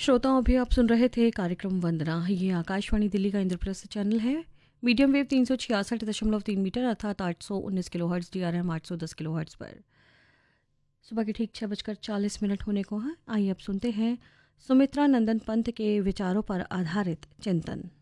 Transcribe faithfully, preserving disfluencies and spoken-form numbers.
श्रोताओं, अभी आप सुन रहे थे कार्यक्रम वंदना। ये आकाशवाणी दिल्ली का इंद्रप्रस्थ चैनल है। मीडियम वेव तीन सौ छियासठ दशमलव तीन मीटर अर्थात आठ सौ उन्नीस kilo hertz, D R M आठ सौ दस किलो हर्ट्ज पर सुबह के ठीक छः बजकर चालीस मिनट होने को है। आइए अब सुनते हैं सुमित्रा नंदन पंत के विचारों पर आधारित चिंतन।